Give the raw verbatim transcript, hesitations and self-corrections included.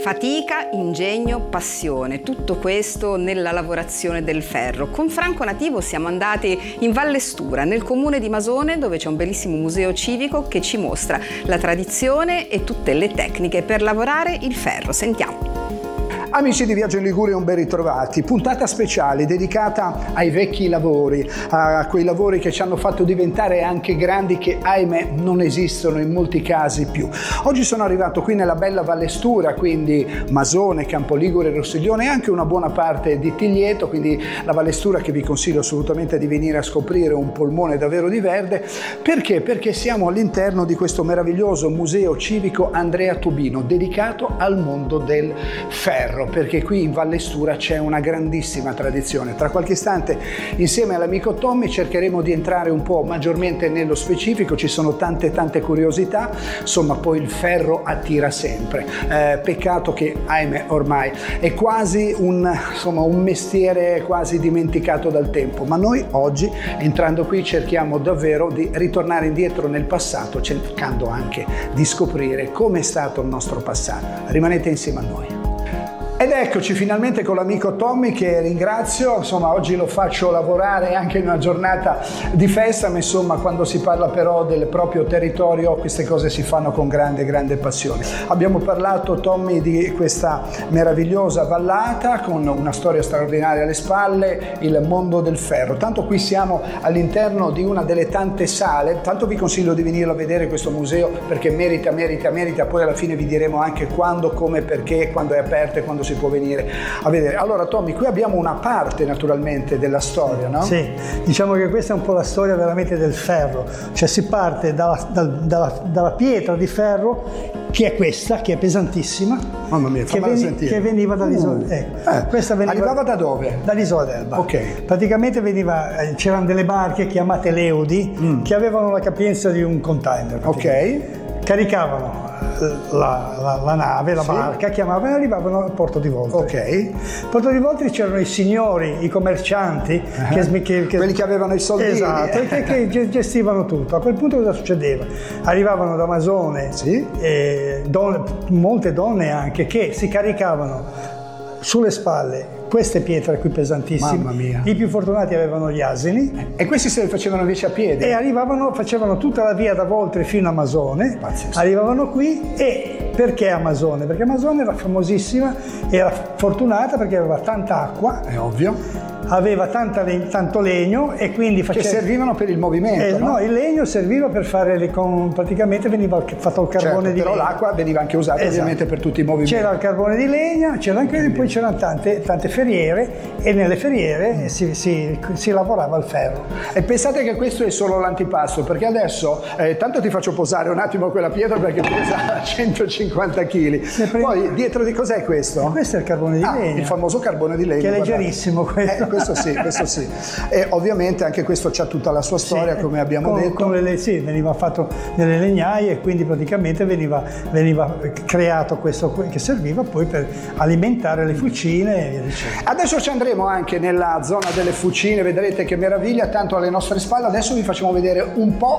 Fatica, ingegno, passione, tutto questo nella lavorazione del ferro. Con Franco Nativo siamo andati in Valle Stura, nel comune di Masone, dove c'è un bellissimo museo civico che ci mostra la tradizione e tutte le tecniche per lavorare il ferro. Sentiamo. Amici di Viaggio in Liguria, un ben ritrovati. Puntata speciale dedicata ai vecchi lavori, a quei lavori che ci hanno fatto diventare anche grandi, che ahimè non esistono in molti casi più. Oggi sono arrivato qui nella bella Valle Stura, quindi Masone, Campoligure, Rostiglione e anche una buona parte di Tiglieto, quindi la Valle Stura che vi consiglio assolutamente di venire a scoprire, un polmone davvero di verde. Perché? Perché siamo all'interno di questo meraviglioso museo civico Andrea Tubino, dedicato al mondo del ferro, perché qui in Valle Stura c'è una grandissima tradizione. Tra qualche istante, insieme all'amico Tommy, cercheremo di entrare un po' maggiormente nello specifico. Ci sono tante tante curiosità, insomma poi il ferro attira sempre. Eh, peccato che, ahimè, ormai è quasi un, insomma, un mestiere quasi dimenticato dal tempo, ma noi oggi, entrando qui, cerchiamo davvero di ritornare indietro nel passato, cercando anche di scoprire come è stato il nostro passato. Rimanete insieme a noi. Ed eccoci finalmente con l'amico Tommy, che ringrazio. Insomma, oggi lo faccio lavorare anche in una giornata di festa, ma insomma quando si parla però del proprio territorio queste cose si fanno con grande grande passione. Abbiamo parlato, Tommy, di questa meravigliosa vallata con una storia straordinaria alle spalle, il mondo del ferro. Tanto qui siamo all'interno di una delle tante sale, tanto vi consiglio di venire a vedere questo museo perché merita, merita, merita. Poi alla fine vi diremo anche quando, come, perché, quando è aperto e quando si può venire a vedere. Allora Tommy, qui abbiamo una parte naturalmente della storia, no? Sì, diciamo che questa è un po' la storia veramente del ferro, cioè si parte dalla, dal, dalla, dalla pietra di ferro, che è questa, che è pesantissima. Mamma mia, che, veni, che veniva dall'isola. Uh, eh, eh, questa veniva, arrivava da dove? Dall'isola d'Elba. Ok. Praticamente veniva, c'erano delle barche chiamate Leudi mm. che avevano la capienza di un container. Ok. Caricavano La, la, la nave, la sì. barca, chiamavano e arrivavano al porto di Voltri. Ok. Al porto di Voltri c'erano i signori, i commercianti, uh-huh. che, che, che, quelli che avevano i soldini. Esatto, che, che gestivano tutto. A quel punto cosa succedeva? Arrivavano da Masone, sì. e don, molte donne anche, che si caricavano sulle spalle queste pietre qui pesantissime. Mamma mia. I più fortunati avevano gli asini. E questi se le facevano invece a piedi. E arrivavano, facevano tutta la via da Voltri fino a Masone. Pazzesco. Arrivavano qui. E perché a Masone? Perché Masone era famosissima, era fortunata perché aveva tanta acqua. È ovvio. Aveva tanta leg- tanto legno e quindi faceva... Che servivano per il movimento, eh, no? No, il legno serviva per fare le con... praticamente veniva fatto il carbone, certo, di però legno. l'acqua veniva anche usata, esatto, ovviamente per tutti i movimenti. C'era il carbone di legna, c'era anche e poi c'erano tante, tante ferriere, e nelle ferriere mm. si, si, si lavorava il ferro. E pensate che questo è solo l'antipasto, perché adesso eh, tanto ti faccio posare un attimo quella pietra perché pesa centocinquanta chili. Poi dietro di cos'è questo? E questo è il carbone di ah, legna. Il famoso carbone di legna. Che è leggerissimo questo. Eh, questo sì, questo sì. E ovviamente anche questo c'ha tutta la sua storia, sì, come abbiamo con, detto. Con le, sì, veniva fatto nelle legnaie e quindi praticamente veniva, veniva creato questo che serviva poi per alimentare le fucine e via dicendo. Adesso ci andremo anche nella zona delle fucine, vedrete che meraviglia, tanto alle nostre spalle. Adesso vi facciamo vedere un po'